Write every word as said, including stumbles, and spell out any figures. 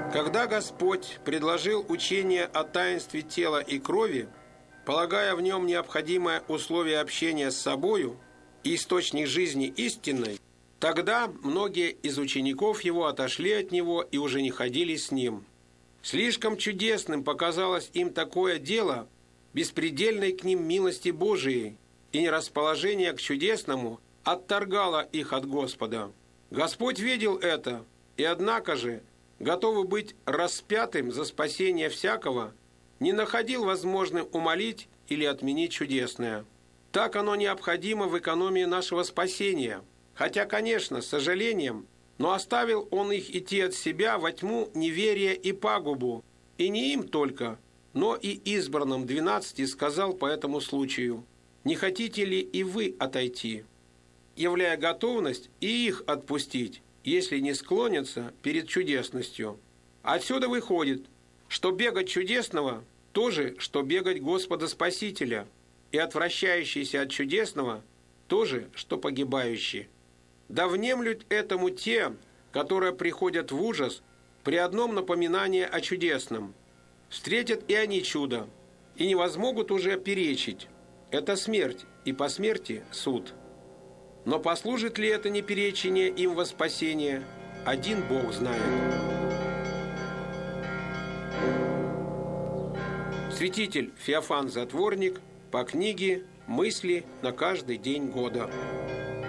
Когда Господь предложил учение о таинстве тела и крови, полагая в нем необходимое условие общения с собою и источник жизни истинной, тогда многие из учеников его отошли от него и уже не ходили с ним. Слишком чудесным показалось им такое дело беспредельной к ним милости Божией, и нерасположение к чудесному отторгало их от Господа. Господь видел это, и однако же, готовый быть распятым за спасение всякого, не находил возможным умолить или отменить чудесное. Так оно необходимо в экономии нашего спасения, хотя, конечно, с сожалением, но оставил Он их идти от себя во тьму неверия и пагубу, и не им только, но и избранным двенадцати сказал по этому случаю: «Не хотите ли и вы отойти?» являя готовность и их отпустить, если не склонятся перед чудесностью. Отсюда выходит, что бегать чудесного – то же, что бегать Господа Спасителя, и отвращающийся от чудесного – то же, что погибающий. Да внемлют этому те, которые приходят в ужас при одном напоминании о чудесном. Встретят и они чудо, и не возмогут уже перечить. Это смерть, и по смерти суд. Но послужит ли это неперечение им во спасение, один Бог знает. Святитель Феофан Затворник по книге «Мысли на каждый день года».